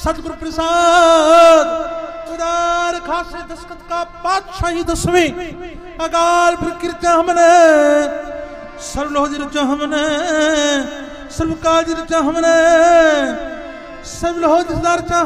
सतगुरु प्रसाद उदार खासे दस्खत का पातशाही 10वीं अकाल फिर हमने सर्वलोह रचा हमने सर्वकाल रचा हमने सर्वलोह रचा